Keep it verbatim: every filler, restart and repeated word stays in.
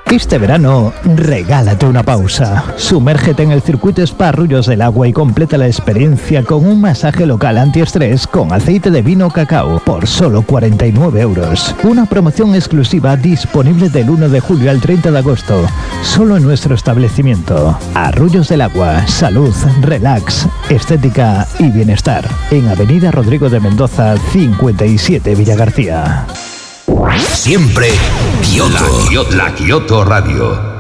Este verano, regálate una pausa. Sumérgete en el circuito Spa Arroyos del Agua y completa la experiencia con un masaje local antiestrés con aceite de vino cacao por solo cuarenta y nueve euros. Una promoción exclusiva disponible del uno de julio al treinta de agosto, solo en nuestro establecimiento. Arroyos del Agua, salud, relax, estética y bienestar. En Avenida Rodrigo de Mendoza, cincuenta y siete, Villagarcía. Siempre Kioto. La, la Kioto Radio.